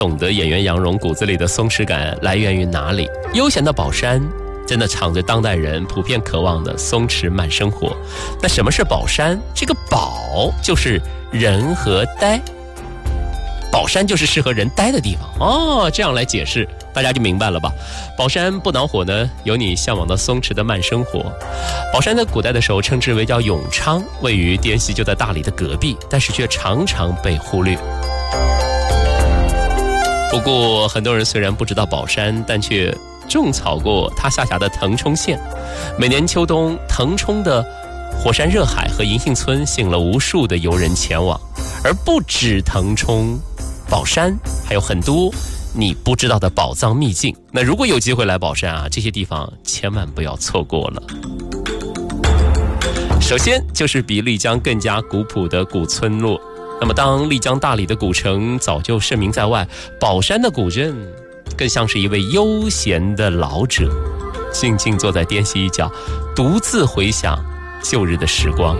懂得演员杨蓉骨子里的松弛感来源于哪里。悠闲的宝山真的藏着当代人普遍渴望的松弛慢生活。那什么是宝山？这个宝就是人和呆，宝山就是适合人呆的地方哦。这样来解释大家就明白了吧。宝山不恼火呢，有你向往的松弛的慢生活。宝山在古代的时候称之为叫永昌，位于滇西，就在大理的隔壁，但是却常常被忽略。不过很多人虽然不知道宝山，但却种草过它下辖的腾冲县。每年秋冬，腾冲的火山热海和银杏村吸引了无数的游人前往。而不止腾冲、宝山，还有很多你不知道的宝藏秘境。那如果有机会来宝山啊，这些地方千万不要错过了。首先就是比丽江更加古朴的古村落。那么当丽江大理的古城早就盛名在外，宝山的古镇更像是一位悠闲的老者，静静坐在滇西一角，独自回想旧日的时光。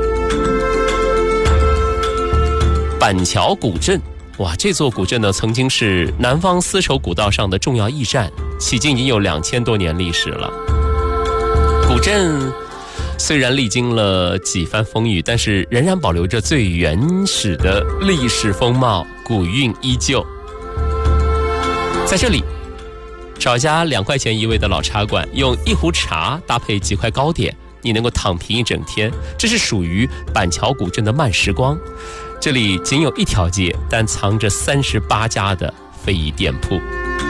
板桥古镇，哇，这座古镇呢，曾经是南方丝绸古道上的重要驿站，迄今已经有2000多年历史了。古镇虽然历经了几番风雨，但是仍然保留着最原始的历史风貌，古韵依旧。在这里找一家2块钱一位的老茶馆，用一壶茶搭配几块糕点，你能够躺平一整天。这是属于板桥古镇的慢时光。这里仅有一条街，但藏着38家的非遗店铺。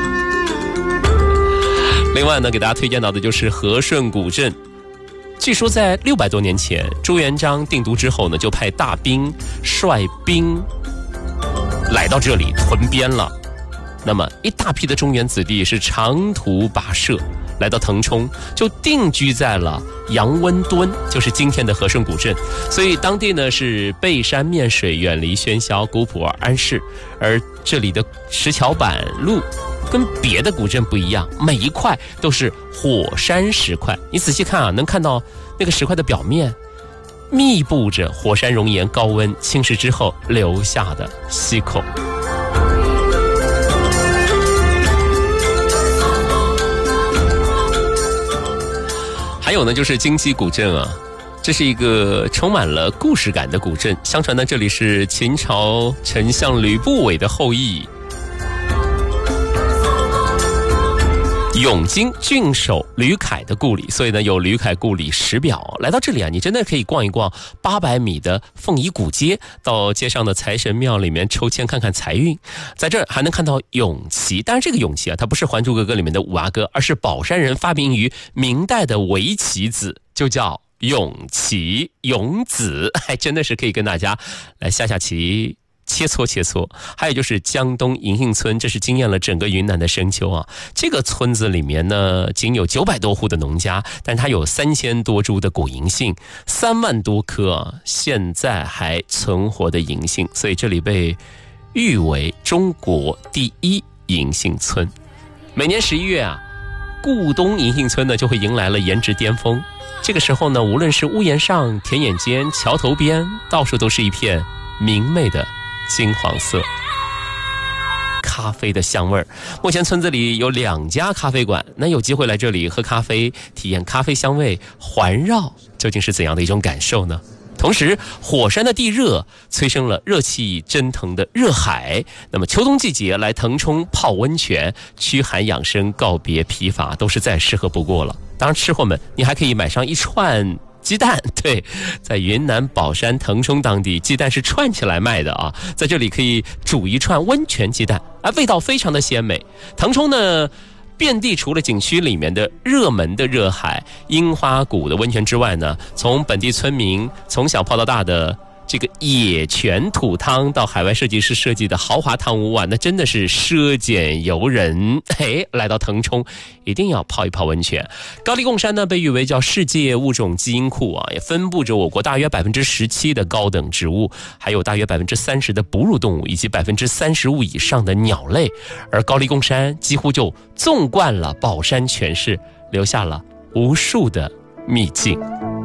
另外呢，给大家推荐到的就是和顺古镇。据说在600多年前，朱元璋定都之后呢，就派大兵率兵来到这里屯边了。那么一大批的中原子弟是长途跋涉来到腾冲，就定居在了杨温墩，就是今天的和顺古镇。所以当地呢是背山面水，远离喧嚣，古朴而安适。而这里的石桥板路跟别的古镇不一样，每一块都是火山石块。你仔细看啊，能看到那个石块的表面密布着火山熔岩高温侵蚀之后留下的溪口。还有呢，就是金鸡古镇啊，这是一个充满了故事感的古镇。相传呢，这里是秦朝丞相吕不韦的后裔永金郡守吕凯的故里，所以呢有吕凯故里石表。来到这里啊，你真的可以逛一逛800米的凤仪古街，到街上的财神庙里面抽签看看财运。在这儿还能看到永琪，当然这个永琪啊，它不是《还珠格格》里面的五阿哥，而是宝山人发明于明代的围棋子，就叫永琪永子，还真的是可以跟大家来下棋。切磋切磋。还有就是江东银杏村，这是惊艳了整个云南的深秋啊。这个村子里面呢，仅有900多户的农家，但它有3000多株的古银杏，3万多棵啊，现在还存活的银杏，所以这里被誉为中国第1银杏村。每年11月啊，顾东银杏村呢就会迎来了颜值巅峰。这个时候呢，无论是屋檐上、田野间、桥头边，到处都是一片明媚的金黄色，咖啡的香味儿。目前村子里有2家咖啡馆，那有机会来这里喝咖啡，体验咖啡香味环绕，究竟是怎样的一种感受呢？同时火山的地热催生了热气蒸腾的热海，那么秋冬季节来腾冲泡温泉，驱寒养生，告别疲乏，都是再适合不过了。当然吃货们，你还可以买上一串鸡蛋，对，在云南保山腾冲当地，鸡蛋是串起来卖的啊，在这里可以煮一串温泉鸡蛋，味道非常的鲜美。腾冲呢，遍地除了景区里面的热门的热海、樱花谷的温泉之外呢，从本地村民从小泡到大的这个野泉土汤，到海外设计师设计的豪华汤屋啊，那真的是奢俭游人。来到腾冲一定要泡一泡温泉。高黎贡山呢，被誉为叫世界物种基因库啊，也分布着我国大约17%的高等植物，还有大约30%的哺乳动物，以及35%以上的鸟类。而高黎贡山几乎就纵贯了宝山全市，留下了无数的秘境。